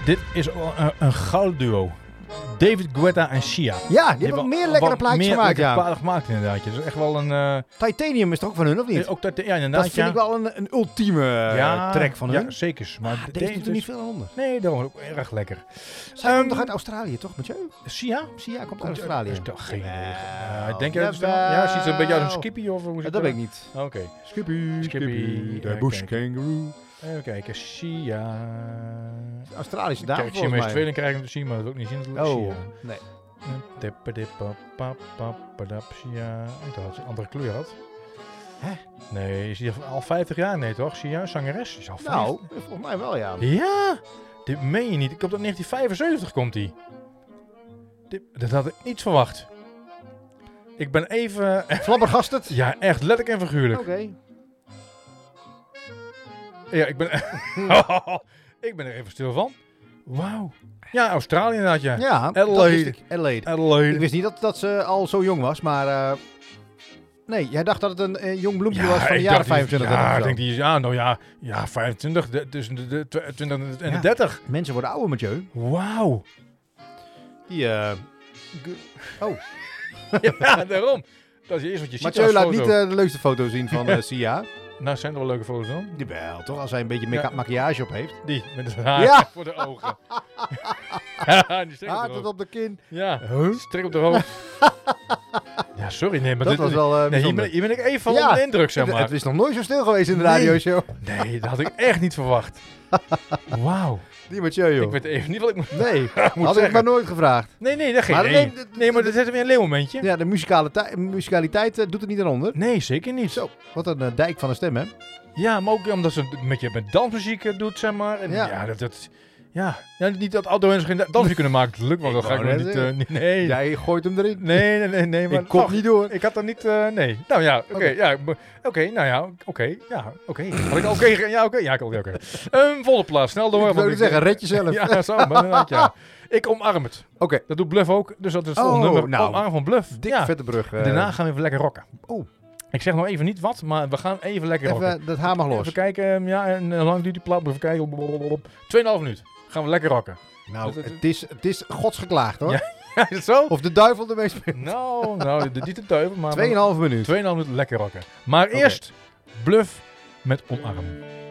Dit is een gouden duo. David Guetta en Sia. Ja, die hebben meer lekkere plaatjes gemaakt. Ja, platen gemaakt inderdaad. Dat is echt wel een... Titanium is toch ook van hun, of niet? Ook ja, inderdaad. Dat vind ik wel een ultieme track van hun. Ja, zeker. Maar deze doet er niet veel onder. Nee, daarom ook erg lekker. Zij komt toch uit Australië, toch, Mathieu? Sia? Sia komt uit Australië. Dat is toch geen idee. Denk je dat ja, ziet er een beetje uit een Skippy of hoe zit dat weet ik niet. Oké. Skippy, de bush kangaroo. Even kijken, Sia. Australische dame Kijk, ik zie hem eens tweeling krijgen om te zien, maar dat wil ik niet zien. Dat is Sia. Nee. Sia. Ik dacht dat ze een andere kleur had. Hè? Nee, is die al 50 jaar? Nee toch? Sia, zangeres? Is al 50. Nou, volgens mij wel, ja. Ja, dit meen je niet. Ik kom tot 1975 komt die. Dat had ik niet verwacht. Ik ben even... Flabbergasterd? Ja, echt letterlijk en figuurlijk. Oké. Ja, ik ben... ik ben er even stil van. Wauw. Ja, Australië inderdaad, ja. Ja, Adelaide. Ik wist niet dat ze al zo jong was, maar... nee, jij dacht dat het een jong bloempje was van de jaren 25. Ja, ik denk die... Ja, 25. Tussen de 20 en de 30. Mensen worden ouder, Mathieu. Wauw. Die, oh. Ja, daarom. Dat is eerst wat je ziet. Mathieu laat niet de leukste foto zien van Sia. Nou, zijn er wel leuke foto's dan? Jawel, toch? Als hij een beetje maquillage op heeft. Die, met het haar voor de ogen. Haar tot op de kin. Ja, strik op de hoofd. Ja, sorry, nee, maar dat was wel hier ben ik even van onder de indruk, zeg maar. Het is nog nooit zo stil geweest in de radioshow. Nee, dat had ik echt niet verwacht. Wauw. Die Mathieu, joh. Ik weet even niet wat ik moet had ik maar nooit gevraagd. Nee, dat geen nee, maar dat is weer een leeuwmomentje. Ja, de musicaliteit doet er niet aan onder. Nee, zeker niet. Zo, wat een dijk van een stem, hè? Ja, maar ook omdat ze met dansmuziek doet, zeg maar. En ja, niet dat andere mensen geen dansmuziek kunnen maken. Dat lukt wel, dat ga ik niet. Nee. Jij gooit hem erin. Nee. Maar ik kom niet door. Ik had er niet, nee. Nou ja, oké. Oké. Volle plaats, snel door. Ik wilde zeggen, red jezelf. Ja, zo, maar inderdaad, ja. Ik omarm het. Oké. Dat doet Bluff ook, dus dat is het volgende nummer. Nou, omarm van Bluff. Dikke vette brug. Daarna gaan we even lekker rocken. Oh. Ik zeg nog even niet wat, maar we gaan even lekker rocken. Dat haar mag los. Even kijken, en lang duurt die plaat. Even kijken. 2,5 minuut. Gaan we lekker rocken. Nou, het is godsgeklaagd, hoor. Ja, is het zo? Of de duivel ermee speelt. Nou, niet de duivel, maar... 2,5 minuut. 2,5 minuut lekker rocken. Maar eerst Bluff met Omarm.